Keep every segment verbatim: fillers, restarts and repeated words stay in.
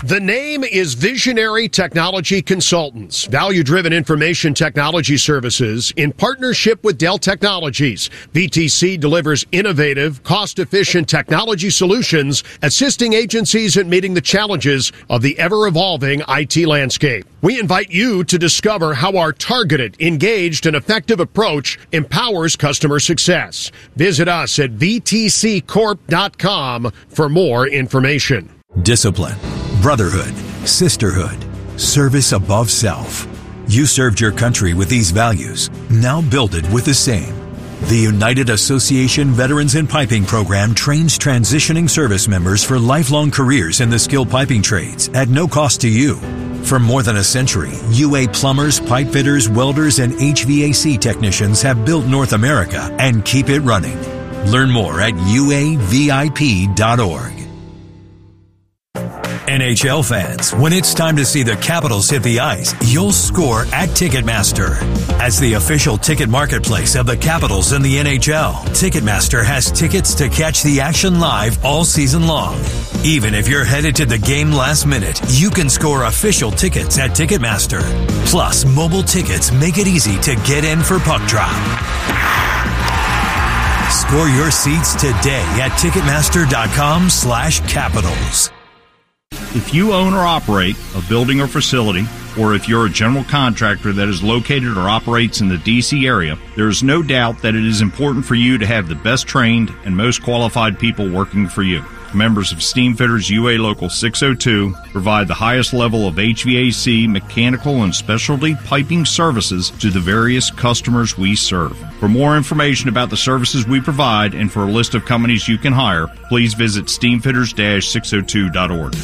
The name is Visionary Technology Consultants, value-driven information technology services in partnership with Dell Technologies. V T C delivers innovative, cost-efficient technology solutions, assisting agencies in meeting the challenges of the ever-evolving I T landscape. We invite you to discover how our targeted, engaged, and effective approach empowers customer success. Visit us at V T C corp dot com for more information. Discipline, brotherhood, sisterhood, service above self. You served your country with these values. Now build it with the same. The United Association Veterans in Piping Program trains transitioning service members for lifelong careers in the skilled piping trades at no cost to you. For more than a century, U A plumbers, pipe fitters, welders, and H V A C technicians have built North America and keep it running. Learn more at U A V I P dot org. N H L fans, when it's time to see the Capitals hit the ice, you'll score at Ticketmaster. As the official ticket marketplace of the Capitals and the N H L, Ticketmaster has tickets to catch the action live all season long. Even if you're headed to the game last minute, you can score official tickets at Ticketmaster. Plus, mobile tickets make it easy to get in for puck drop. Score your seats today at Ticketmaster.com slash Capitals. If you own or operate a building or facility, or if you're a general contractor that is located or operates in the D C area, there is no doubt that it is important for you to have the best trained and most qualified people working for you. Members of Steamfitters U A Local six oh two provide the highest level of H V A C, mechanical, and specialty piping services to the various customers we serve. For more information about the services we provide and for a list of companies you can hire, please visit steamfitters dash six oh two dot org.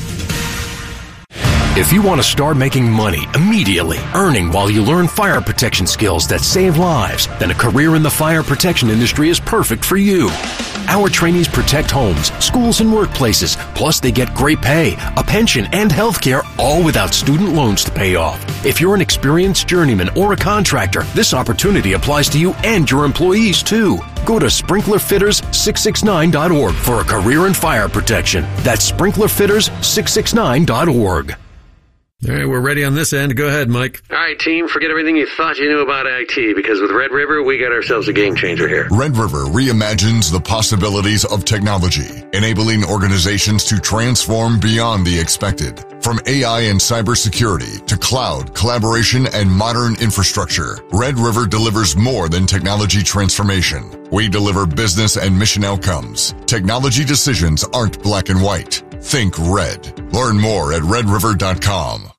If you want to start making money immediately, earning while you learn fire protection skills that save lives, then a career in the fire protection industry is perfect for you. Our trainees protect homes, schools, and workplaces. Plus, they get great pay, a pension, and health care, all without student loans to pay off. If you're an experienced journeyman or a contractor, this opportunity applies to you and your employees, too. Go to sprinkler fitters six six nine dot org for a career in fire protection. That's sprinkler fitters six six nine dot org. All right, we're ready on this end. Go ahead, Mike. All right, team, forget everything you thought you knew about I T, because with Red River, we got ourselves a game changer here. Red River reimagines the possibilities of technology, enabling organizations to transform beyond the expected. From A I and cybersecurity to cloud, collaboration, and modern infrastructure, Red River delivers more than technology transformation. We deliver business and mission outcomes. Technology decisions aren't black and white. Think red. Learn more at red river dot com.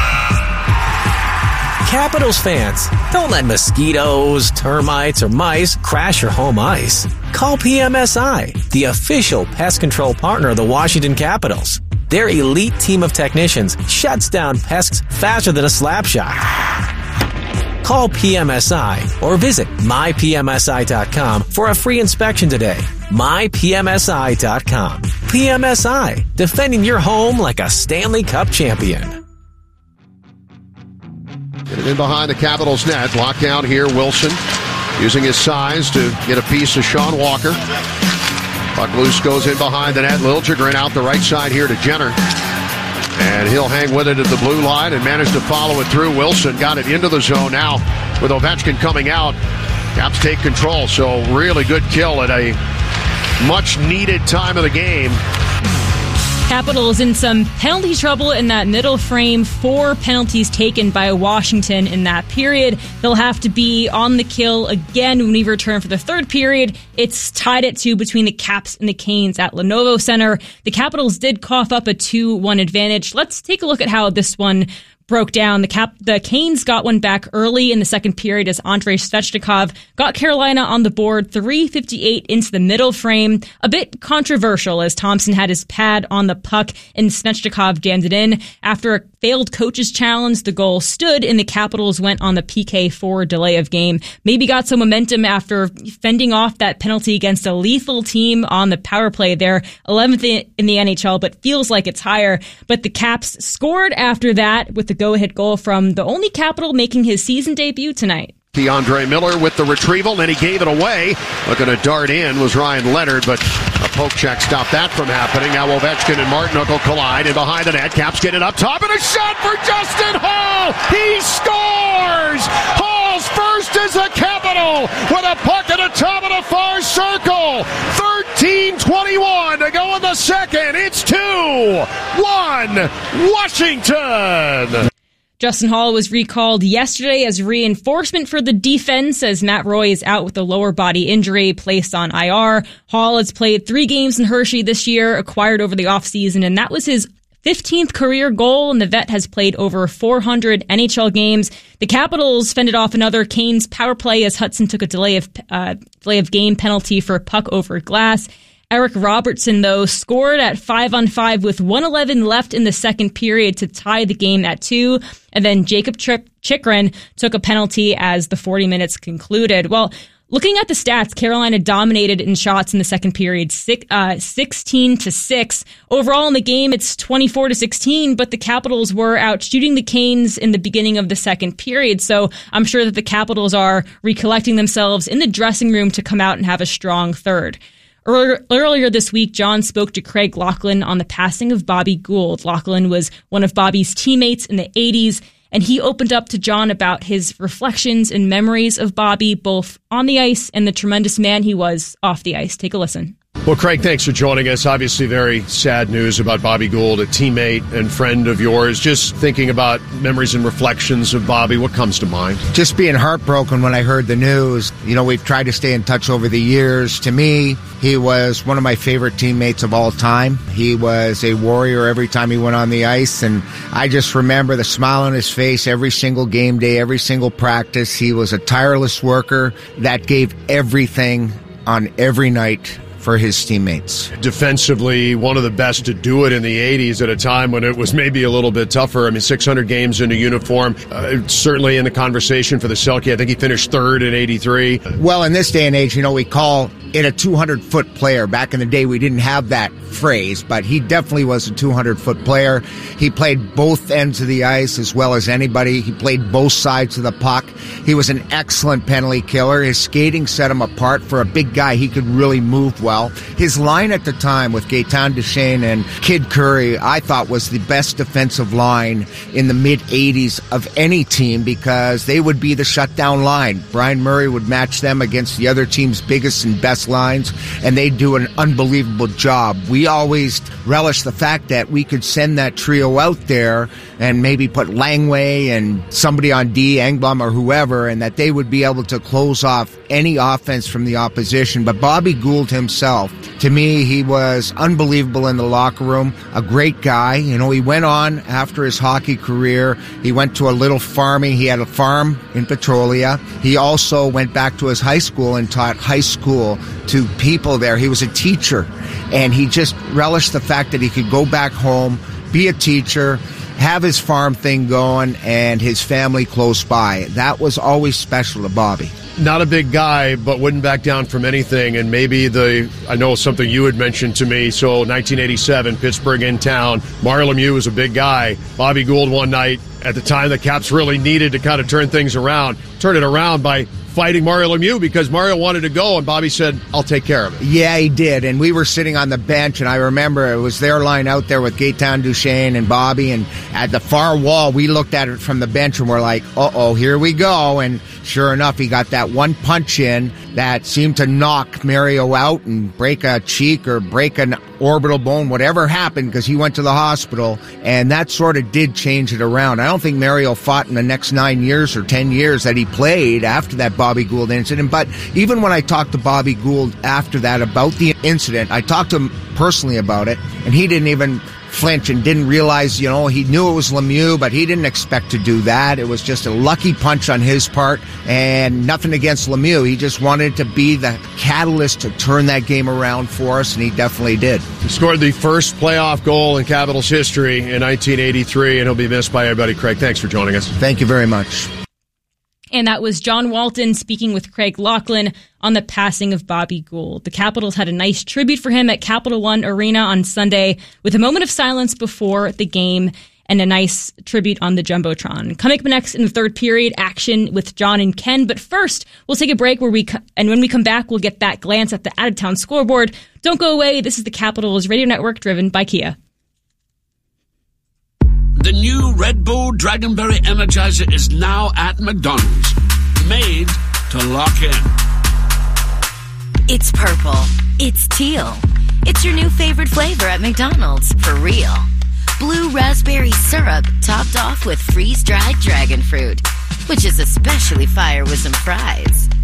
Capitals fans, don't let mosquitoes, termites, or mice crash your home ice. Call P M S I, the official pest control partner of the Washington Capitals. Their elite team of technicians shuts down pests faster than a slap shot. Call P M S I or visit my P M S I dot com for a free inspection today. my P M S I dot com. P M S I, defending your home like a Stanley Cup champion. Get it in behind the Capitals net. Lockdown here, Wilson using his size to get a piece of Sean Walker. Puck loose, goes in behind the net. Liljegren out the right side here to Jenner. And he'll hang with it at the blue line and manage to follow it through. Wilson got it into the zone now with Ovechkin coming out. Caps take control, so really good kill at a much-needed time of the game. Capitals in some penalty trouble in that middle frame. Four penalties taken by Washington in that period. They'll have to be on the kill again when we return for the third period. It's tied at two between the Caps and the Canes at Lenovo Center. The Capitals did cough up a two one advantage. Let's take a look at how this one broke down. The Cap, the Canes got one back early in the second period as Andrei Svechnikov got Carolina on the board, three fifty-eight into the middle frame. A bit controversial as Thompson had his pad on the puck and Svechnikov jammed it in. After a failed coach's challenge, the goal stood and the Capitals went on the P K for delay of game. Maybe got some momentum after fending off that penalty against a lethal team on the power play there, eleventh in the N H L, but feels like it's higher. But the Caps scored after that with the go-ahead goal from the only Capital making his season debut tonight. DeAndre Miller with the retrieval, then he gave it away. Looking to dart in was Ryan Leonard, but a poke check stopped that from happening. Now Ovechkin and Martinook collide, and behind the net, Caps get it up top, and a shot for Justin Hall! He scores! Hall's first is a Capital with a puck at the top of the far circle. thirteen twenty-one to go in the second. It's two one Washington. Justin Hall was recalled yesterday as reinforcement for the defense as Matt Roy is out with a lower body injury placed on I R. Hall has played three games in Hershey this year, acquired over the offseason, and that was his fifteenth career goal, and the vet has played over four hundred N H L games. The Capitals fended off another Canes power play as Hudson took a delay of uh, delay of game penalty for a puck over glass. Eric Robertson, though, scored at five on five with one eleven left in the second period to tie the game at two. And then Jacob Ch- Chikrin took a penalty as the forty minutes concluded. Well, looking at the stats, Carolina dominated in shots in the second period, six, uh, sixteen to six. Overall in the game, it's twenty-four to sixteen, but the Capitals were out shooting the Canes in the beginning of the second period. So I'm sure that the Capitals are recollecting themselves in the dressing room to come out and have a strong third. Earlier this week, John spoke to Craig Laughlin on the passing of Bobby Gould. Laughlin was one of Bobby's teammates in the eighties, and he opened up to John about his reflections and memories of Bobby, both on the ice and the tremendous man he was off the ice. Take a listen. Well, Craig, thanks for joining us. Obviously, very sad news about Bobby Gould, a teammate and friend of yours. Just thinking about memories and reflections of Bobby, what comes to mind? Just being heartbroken when I heard the news. You know, we've tried to stay in touch over the years. To me, he was one of my favorite teammates of all time. He was a warrior every time he went on the ice, and I just remember the smile on his face every single game day, every single practice. He was a tireless worker that gave everything on every night for his teammates. Defensively, one of the best to do it in the eighties at a time when it was maybe a little bit tougher. I mean, six hundred games in a uniform, uh, certainly in the conversation for the Selke. I think he finished third in eighty-three. Well, in this day and age, you know, we call it a two hundred foot player. Back in the day, we didn't have that phrase, but he definitely was a two hundred foot player. He played both ends of the ice as well as anybody. He played both sides of the puck. He was an excellent penalty killer. His skating set him apart. For a big guy, he could really move well. His line at the time with Gaetan Duchesne and Kid Curry, I thought, was the best defensive line in the mid-eighties of any team because they would be the shutdown line. Brian Murray would match them against the other team's biggest and best lines, and they'd do an unbelievable job. We always relished the fact that we could send that trio out there and maybe put Langway and somebody on D, Engblom or whoever, and that they would be able to close off any offense from the opposition. But Bobby Gould himself, to me, he was unbelievable in the locker room, a great guy. You know, he went on after his hockey career. He went to a little farming. He had a farm in Petrolia. He also went back to his high school and taught high school to people there. He was a teacher, and he just relished the fact that he could go back home, be a teacher, have his farm thing going, and his family close by. That was always special to Bobby. Not a big guy, but wouldn't back down from anything. And maybe the, I know something you had mentioned to me. So nineteen eighty-seven, Pittsburgh in town. Mario Lemieux was a big guy. Bobby Gould one night, at the time the Caps really needed to kind of turn things around, turn it around by fighting Mario Lemieux because Mario wanted to go, and Bobby said, I'll take care of it. Yeah, he did. And we were sitting on the bench, and I remember it was their line out there with Gaetan Duchesne and Bobby, and at the far wall, we looked at it from the bench, and we're like, uh-oh, here we go. And sure enough, he got that one punch in that seemed to knock Mario out and break a cheek or break an orbital bone, whatever happened, because he went to the hospital, and that sort of did change it around. I don't think Mario fought in the next nine years or ten years that he played after that Bobby Gould incident, but even when I talked to Bobby Gould after that about the incident, I talked to him personally about it, and he didn't even flinch and didn't realize, you know, he knew it was Lemieux, but he didn't expect to do that. It was just a lucky punch on his part, and nothing against Lemieux. He just wanted to be the catalyst to turn that game around for us, and he definitely did. He scored the first playoff goal in Capitals history in nineteen eighty-three, and he'll be missed by everybody. Craig, thanks for joining us. Thank you very much. And that was John Walton speaking with Craig Laughlin on the passing of Bobby Gould. The Capitals had a nice tribute for him at Capital One Arena on Sunday with a moment of silence before the game. and a nice tribute on the Jumbotron. Coming up next in the third period, action with John and Ken. But first, we'll take a break where we, co- and when we come back, we'll get that glance at the out-of-town scoreboard. Don't go away. This is the Capitals Radio Network, driven by Kia. The new Red Bull Dragonberry Energizer is now at McDonald's. Made to lock in. It's purple. It's teal. It's your new favorite flavor at McDonald's, for real. Blue raspberry syrup topped off with freeze-dried dragon fruit, which is especially fire with some fries.